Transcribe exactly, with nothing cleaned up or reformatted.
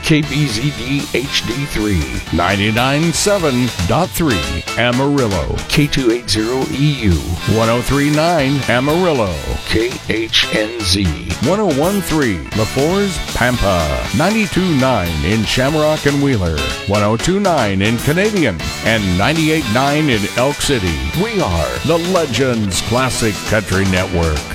K B Z D H D three, ninety-nine point seven point three Amarillo, K two eighty E U, one oh three point nine Amarillo, K H N Z, one oh one point three La Force, Pampa, ninety-two point nine in Shamrock and Wheeler, one oh two point nine in Canadian, and ninety-eight point nine in Elk City. We are the Legends Classic Country Network.